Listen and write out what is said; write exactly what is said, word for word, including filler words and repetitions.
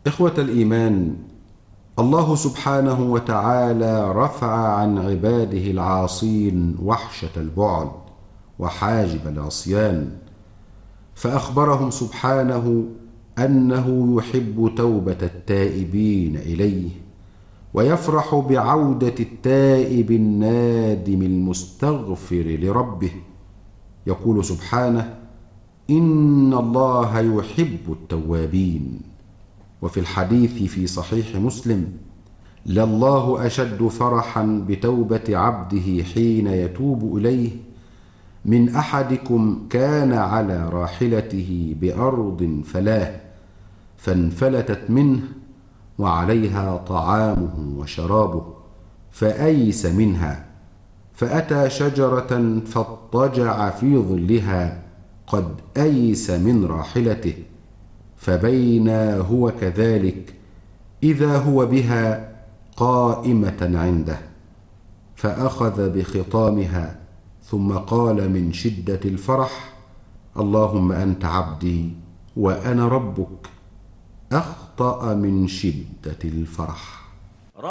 إخوة الإيمان، الله سبحانه وتعالى رفع عن عباده العاصين وحشة البعد وحاجب العصيان، فأخبرهم سبحانه أنه يحب توبة التائبين إليه، ويفرح بعودة التائب النادم المستغفر لربه. يقول سبحانه: إن الله يحب التوابين. وفي الحديث في صحيح مسلم: لله أشد فرحا بتوبة عبده حين يتوب إليه من أحدكم كان على راحلته بأرض فلاه فانفلتت منه وعليها طعامه وشرابه، فأيس منها، فأتى شجرة فاضطجع في ظلها قد أيس من راحلته، فبينا هو كذلك إذا هو بها قائمة عنده، فأخذ بخطامها ثم قال من شدة الفرح: اللهم أنت عبدي وأنا ربك. أخطأ من شدة الفرح.